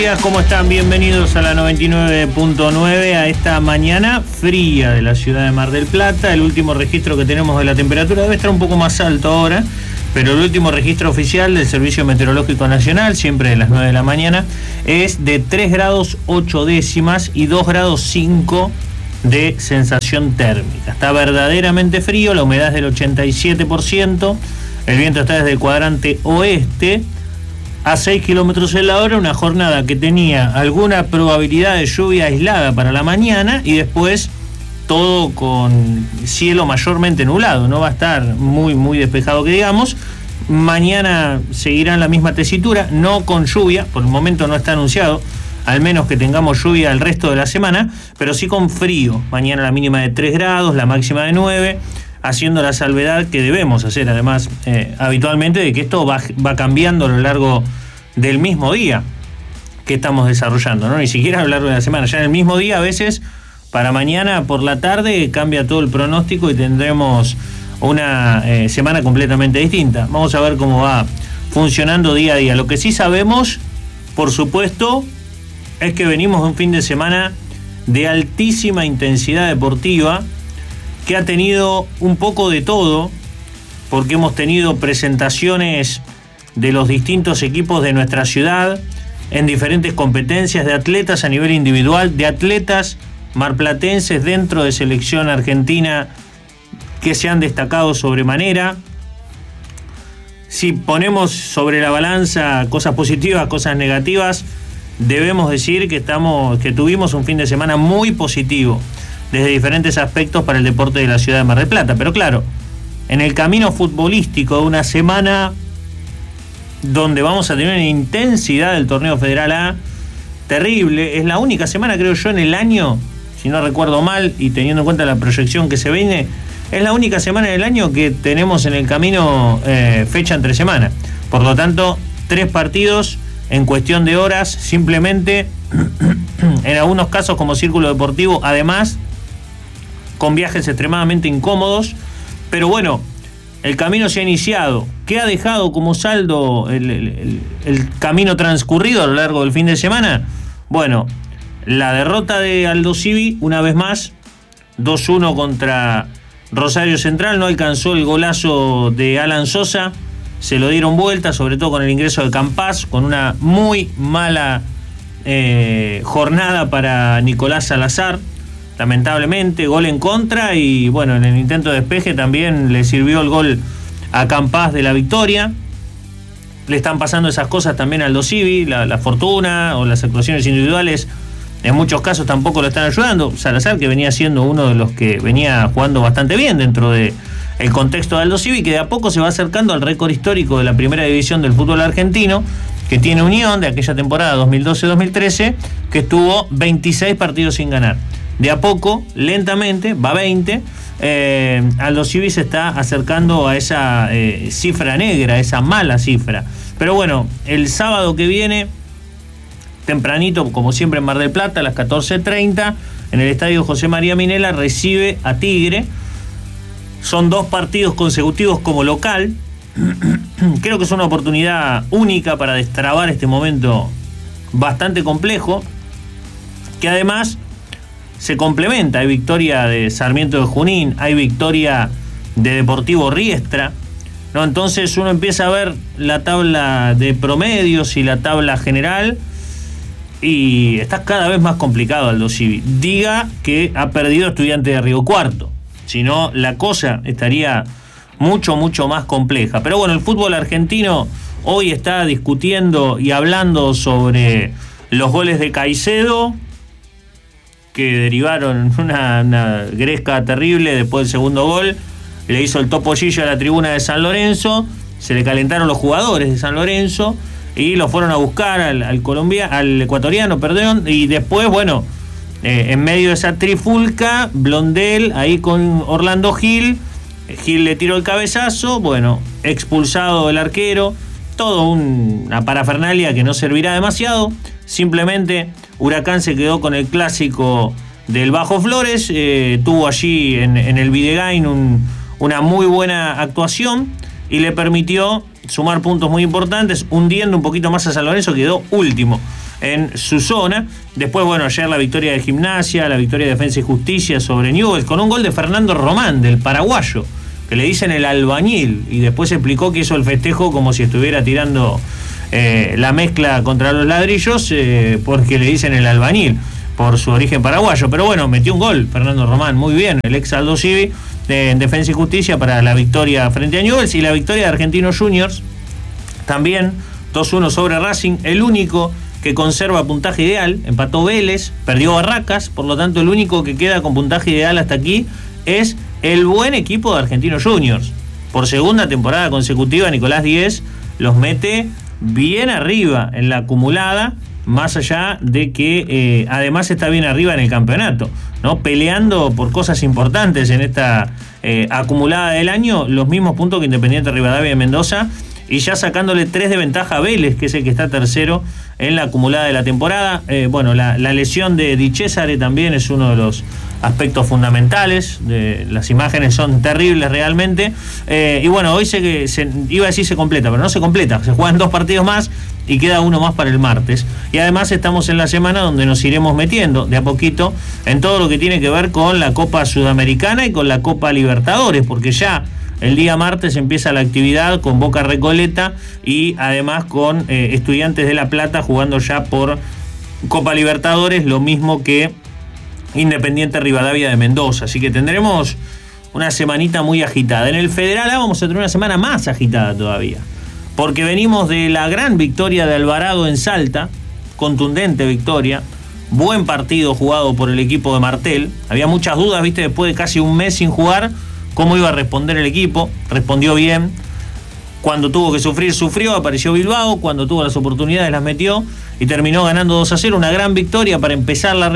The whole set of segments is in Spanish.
¿Cómo están? Bienvenidos a la 99.9 a esta mañana fría de la ciudad de Mar del Plata. El último registro que tenemos de la temperatura debe estar un poco más alto ahora, pero el último registro oficial del Servicio Meteorológico Nacional, siempre de las 9 de la mañana, es de 3 grados 8 décimas y 2 grados 5 de sensación térmica. Está verdaderamente frío, la humedad es del 87%, el viento está desde el cuadrante oeste, a 6 kilómetros en la hora, una jornada que tenía alguna probabilidad de lluvia aislada para la mañana y después todo con cielo mayormente nublado. No va a estar muy despejado que digamos. Mañana seguirá en la misma tesitura, no con lluvia, por el momento no está anunciado, al menos que tengamos lluvia el resto de la semana, pero sí con frío. Mañana la mínima de 3 grados, la máxima de 9, haciendo la salvedad que debemos hacer además habitualmente de que esto va cambiando a lo largo del mismo día que estamos desarrollando, ¿no? Ni siquiera a lo largo de la semana, ya en el mismo día a veces para mañana por la tarde cambia todo el pronóstico y tendremos una semana completamente distinta. Vamos a ver cómo va funcionando día a día. Lo que sí sabemos, por supuesto, es que venimos de un fin de semana de altísima intensidad deportiva, que ha tenido un poco de todo, porque hemos tenido presentaciones de los distintos equipos de nuestra ciudad en diferentes competencias, de atletas a nivel individual, de atletas marplatenses dentro de selección argentina que se han destacado sobremanera. Si ponemos sobre la balanza cosas positivas, cosas negativas, debemos decir que tuvimos un fin de semana muy positivo desde diferentes aspectos para el deporte de la ciudad de Mar del Plata. Pero claro, en el camino futbolístico de una semana donde vamos a tener una intensidad del torneo Federal A terrible, es la única semana, creo yo, en el año, si no recuerdo mal, y teniendo en cuenta la proyección que se viene, es la única semana del año que tenemos en el camino fecha entre semana. Por lo tanto, 3 partidos en cuestión de horas, simplemente, en algunos casos como Círculo Deportivo, además con viajes extremadamente incómodos, pero bueno, el camino se ha iniciado. ¿Qué ha dejado como saldo el camino transcurrido a lo largo del fin de semana? Bueno, la derrota de Aldosivi, una vez más, 2-1 contra Rosario Central, no alcanzó el golazo de Alan Sosa, se lo dieron vuelta, sobre todo con el ingreso de Campás, con una muy mala jornada para Nicolás Salazar, lamentablemente, gol en contra, y bueno, en el intento de despeje también le sirvió el gol a Campás de la victoria. Le están pasando esas cosas también a Aldosivi, la fortuna o las actuaciones individuales en muchos casos tampoco lo están ayudando. Salazar, que venía siendo uno de los que venía jugando bastante bien dentro de el contexto de Aldosivi, que de a poco se va acercando al récord histórico de la primera división del fútbol argentino, que tiene Unión de aquella temporada 2012-2013, que estuvo 26 partidos sin ganar. De a poco, lentamente, va 20. Aldosivi se está acercando a esa cifra negra, esa mala cifra. Pero bueno, el sábado que viene, tempranito, como siempre en Mar del Plata, a las 14:30, en el estadio José María Minella, recibe a Tigre. Son 2 partidos consecutivos como local. Creo que es una oportunidad única para destrabar este momento bastante complejo, que además se complementa. Hay victoria de Sarmiento de Junín, hay victoria de Deportivo Riestra, ¿no? Entonces uno empieza a ver la tabla de promedios y la tabla general y está cada vez más complicado Aldosivi. Diga que ha perdido Estudiante de Río Cuarto, si no la cosa estaría mucho más compleja. Pero bueno, el fútbol argentino hoy está discutiendo y hablando sobre los goles de Caicedo, que derivaron una gresca terrible después del segundo gol. Le hizo el topollillo a la tribuna de San Lorenzo, se le calentaron los jugadores de San Lorenzo y lo fueron a buscar al ecuatoriano, y después, bueno, en medio de esa trifulca, Blondel ahí con Orlando Gil le tiró el cabezazo, bueno, expulsado el arquero, todo una parafernalia que no servirá demasiado. Simplemente Huracán se quedó con el clásico del Bajo Flores, tuvo allí en el Videgain una muy buena actuación y le permitió sumar puntos muy importantes, hundiendo un poquito más a San Lorenzo, quedó último en su zona. Después, bueno, ayer la victoria de Gimnasia, la victoria de Defensa y Justicia sobre Newell's, con un gol de Fernando Román, del paraguayo, que le dicen el albañil, y después explicó que hizo el festejo como si estuviera tirando la mezcla contra los ladrillos, porque le dicen el albañil por su origen paraguayo. Pero bueno, metió un gol Fernando Román, muy bien, el ex Aldo Civi, en Defensa y Justicia, para la victoria frente a Newell's. Y la victoria de Argentinos Juniors también 2-1 sobre Racing, el único que conserva puntaje ideal. Empató Vélez, perdió Barracas, por lo tanto el único que queda con puntaje ideal hasta aquí es el buen equipo de Argentinos Juniors. Por segunda temporada consecutiva, Nicolás Díez los mete bien arriba en la acumulada, más allá de que además está bien arriba en el campeonato, ¿no? Peleando por cosas importantes en esta acumulada del año, los mismos puntos que Independiente Rivadavia de Mendoza, y ya sacándole 3 de ventaja a Vélez, que es el que está tercero en la acumulada de la temporada. Bueno, la lesión de Di Cesare también es uno de los aspectos fundamentales. Las imágenes son terribles realmente. Y bueno, hoy iba a decir se completa, pero no se completa. Se juegan 2 partidos más y queda uno más para el martes. Y además estamos en la semana donde nos iremos metiendo de a poquito en todo lo que tiene que ver con la Copa Sudamericana y con la Copa Libertadores, porque ya el día martes empieza la actividad con Boca Recoleta y además con Estudiantes de La Plata jugando ya por Copa Libertadores, lo mismo que Independiente Rivadavia de Mendoza. Así que tendremos una semanita muy agitada. En el Federal A vamos a tener una semana más agitada todavía, porque venimos de la gran victoria de Alvarado en Salta, contundente victoria, buen partido jugado por el equipo de Martel. Había muchas dudas, viste, después de casi un mes sin jugar, cómo iba a responder el equipo. Respondió bien. Cuando tuvo que sufrir, sufrió. Apareció Bilbao. Cuando tuvo las oportunidades, las metió y terminó ganando 2-0. Una gran victoria para empezar la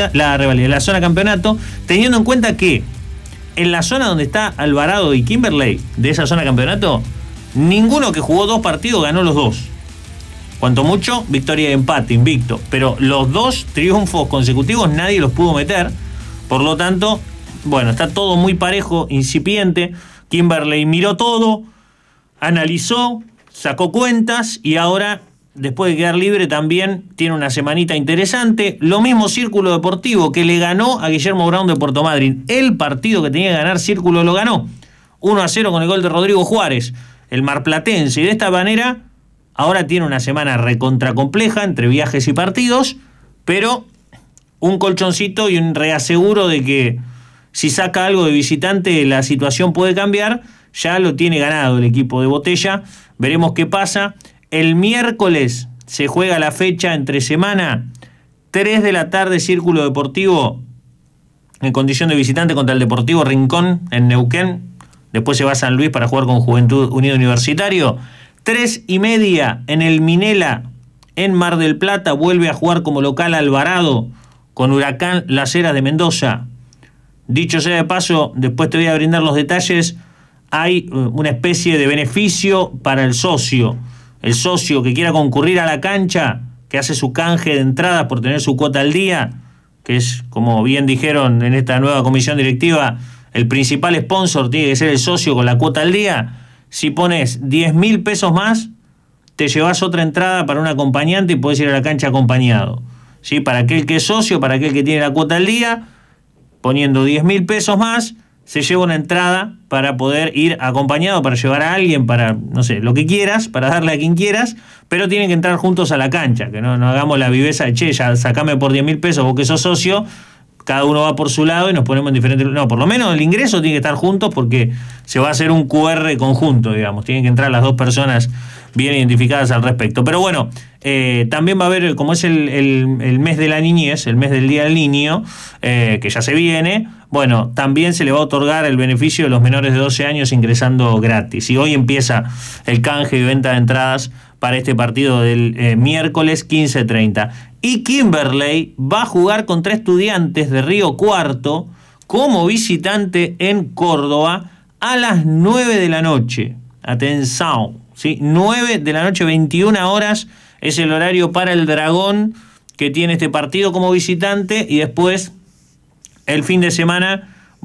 zona campeonato, teniendo en cuenta que en la zona donde está Alvarado y Kimberley, de esa zona campeonato, ninguno que jugó 2 partidos ganó los 2. Cuanto mucho, victoria y empate, invicto. Pero los 2 triunfos consecutivos nadie los pudo meter. Por lo tanto, bueno, está todo muy parejo, incipiente. Kimberley miró todo, analizó, sacó cuentas y ahora, después de quedar libre, también tiene una semanita interesante. Lo mismo Círculo Deportivo, que le ganó a Guillermo Brown de Puerto Madryn. El partido que tenía que ganar Círculo lo ganó. 1-0 con el gol de Rodrigo Juárez, el marplatense. Y de esta manera, ahora tiene una semana recontra compleja entre viajes y partidos, pero un colchoncito y un reaseguro de que si saca algo de visitante la situación puede cambiar. Ya lo tiene ganado el equipo de Botella. Veremos qué pasa. El miércoles se juega la fecha entre semana. 3 de la tarde, Círculo Deportivo en condición de visitante contra el Deportivo Rincón en Neuquén. Después se va a San Luis para jugar con Juventud Unido Universitario. 3:30 en el Minela en Mar del Plata. Vuelve a jugar como local Alvarado con Huracán Las Heras de Mendoza. Dicho sea de paso, después te voy a brindar los detalles. Hay una especie de beneficio para el socio. El socio que quiera concurrir a la cancha, que hace su canje de entrada por tener su cuota al día, que es, como bien dijeron en esta nueva comisión directiva, el principal sponsor tiene que ser el socio con la cuota al día. Si pones 10.000 pesos más, te llevas otra entrada para un acompañante y puedes ir a la cancha acompañado. ¿Sí? Para aquel que es socio, para aquel que tiene la cuota al día, poniendo 10.000 pesos más, se lleva una entrada para poder ir acompañado, para llevar a alguien, para, no sé, lo que quieras, para darle a quien quieras, pero tienen que entrar juntos a la cancha, que no hagamos la viveza de, che, ya sacame por 10.000 pesos vos que sos socio, cada uno va por su lado y nos ponemos en diferentes... No, por lo menos el ingreso tiene que estar juntos porque se va a hacer un QR conjunto, digamos, tienen que entrar las 2 personas bien identificadas al respecto. Pero bueno, también va a haber, como es el mes de la niñez, el mes del Día del Niño, que ya se viene, bueno, también se le va a otorgar el beneficio de los menores de 12 años ingresando gratis. Y hoy empieza el canje y venta de entradas para este partido del miércoles 15:30. Y Kimberley va a jugar contra Estudiantes de Río Cuarto como visitante en Córdoba a las 9 de la noche. Atención, ¿sí? 9 de la noche, 21 horas es el horario para el Dragón, que tiene este partido como visitante, y después el fin de semana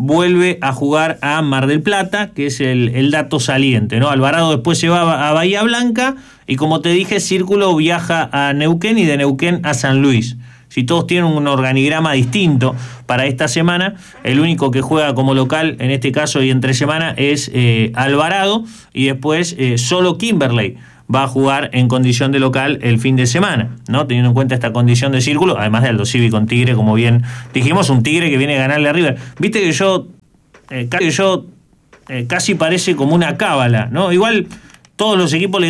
vuelve a jugar a Mar del Plata, que es el dato saliente, ¿no? Alvarado después se va a Bahía Blanca y, como te dije, Círculo viaja a Neuquén y de Neuquén a San Luis. Si todos tienen un organigrama distinto para esta semana, el único que juega como local, en este caso y entre semana, es Alvarado, y después solo Kimberley va a jugar en condición de local el fin de semana, ¿no? Teniendo en cuenta esta condición de Círculo, además de Aldo Civi con Tigre, como bien dijimos, un Tigre que viene a ganarle a River. Viste que casi parece como una cábala, ¿no? Igual todos los equipos le